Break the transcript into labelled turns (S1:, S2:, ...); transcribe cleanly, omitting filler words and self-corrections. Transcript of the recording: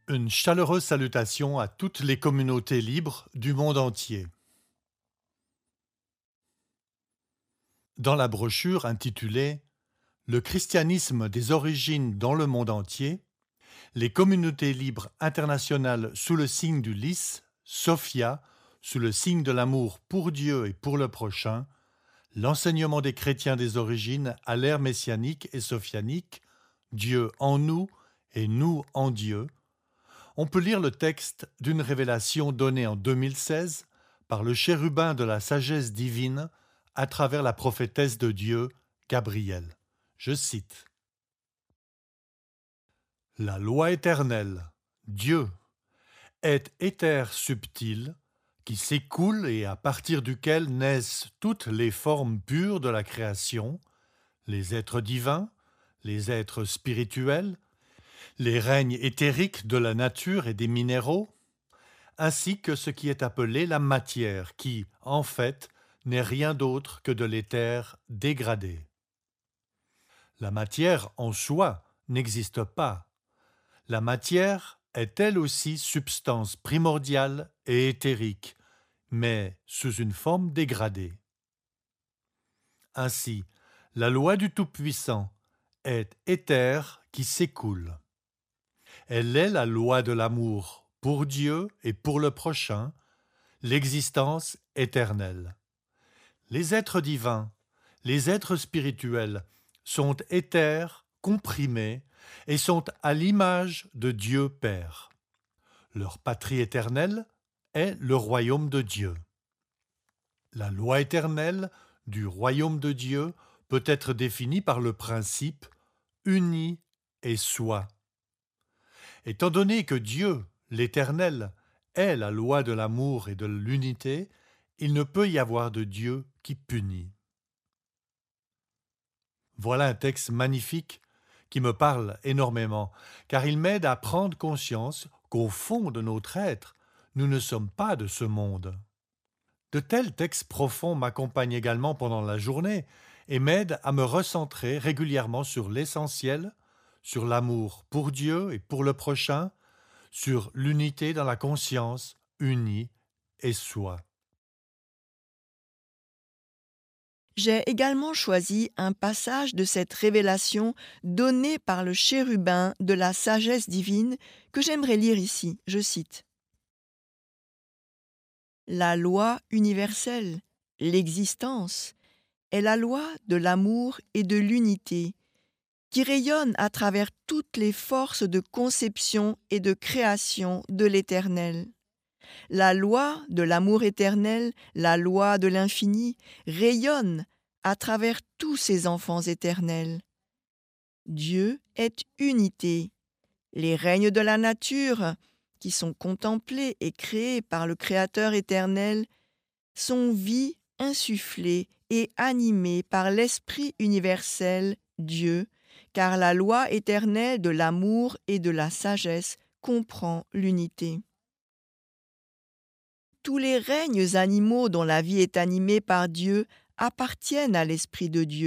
S1: Une chaleureuse salutation à toutes les communautés libres du monde entier. Dans la brochure intitulée Le christianisme des origines dans le monde entier, les communautés libres internationales sous le signe du lys, Sophia, sous le signe de l'amour pour Dieu et pour le prochain, l'enseignement des chrétiens des origines à l'ère messianique et sophianique, Dieu en nous et nous en Dieu, on peut lire le texte d'une révélation donnée en 2016 par le chérubin de la sagesse divine à travers la prophétesse de Dieu, Gabrielle. Je cite. La loi éternelle, Dieu, est éther subtil qui s'écoule et à partir duquel naissent toutes les formes pures de la création, les êtres divins, les êtres spirituels, les règnes éthériques de la nature et des minéraux, ainsi que ce qui est appelé la matière, qui, en fait, n'est rien d'autre que de l'éther dégradé. La matière en soi n'existe pas. La matière est elle aussi substance primordiale et éthérique, mais sous une forme dégradée. Ainsi, la loi du Tout-Puissant est éther qui s'écoule. Elle est la loi de l'amour pour Dieu et pour le prochain, l'existence éternelle. Les êtres divins, les êtres spirituels sont éthers, comprimés, et sont à l'image de Dieu Père. Leur patrie éternelle est le royaume de Dieu. La loi éternelle du royaume de Dieu peut être définie par le principe « uni et soi ». Étant donné que Dieu, l'Éternel, est la loi de l'amour et de l'unité, il ne peut y avoir de Dieu qui punit. Voilà un texte magnifique qui me parle énormément, car il m'aide à prendre conscience qu'au fond de notre être, nous ne sommes pas de ce monde. De tels textes profonds m'accompagnent également pendant la journée et m'aident à me recentrer régulièrement sur l'essentiel, sur l'amour pour Dieu et pour le prochain, sur l'unité dans la conscience unie et soi.
S2: J'ai également choisi un passage de cette révélation donnée par le chérubin de la sagesse divine que j'aimerais lire ici. Je cite. La loi universelle, l'existence, est la loi de l'amour et de l'unité qui rayonne à travers toutes les forces de conception et de création de l'Éternel. La loi de l'amour éternel, la loi de l'infini, rayonne à travers tous ses enfants éternels. Dieu est unité. Les règnes de la nature, qui sont contemplés et créés par le Créateur éternel, sont vie insufflée et animée par l'Esprit universel, Dieu, car la loi éternelle de l'amour et de la sagesse comprend l'unité. Tous les règnes animaux dont la vie est animée par Dieu appartiennent à l'Esprit de Dieu.